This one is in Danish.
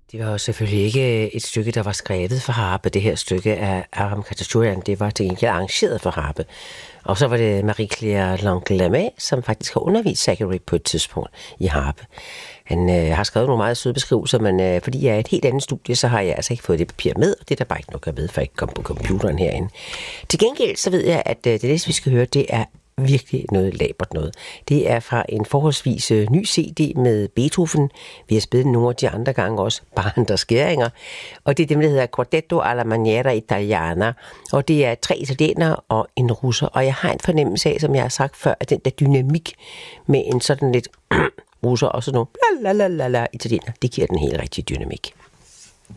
Det var jo selvfølgelig ikke et stykke, der var skrevet for harpe. Det her stykke af Aram Khachaturian, det var til gengæld arrangeret for harpe. Og så var det Marie-Claire Langlamet, som faktisk har undervist Zachary på et tidspunkt i harpe. Han har skrevet nogle meget søde beskrivelser, men fordi jeg er et helt andet studie, så har jeg altså ikke fået det papir med, og det er der bare ikke noget at ved, for jeg ikke kom på computeren herinde. Til gengæld så ved jeg, at det næste, vi skal høre, det er virkelig noget labert noget. Det er fra en forholdsvis ny CD med Beethoven. Vi har spillet nogle af de andre gange også, bare andre skæringer. Og det er dem, der hedder Quartetto alla maniera italiana. Og det er 3 italienere og en russer. Og jeg har en fornemmelse af, som jeg har sagt før, at den der dynamik med en sådan lidt russer og sådan nogle la la la la italiener, det giver den helt rigtig dynamik.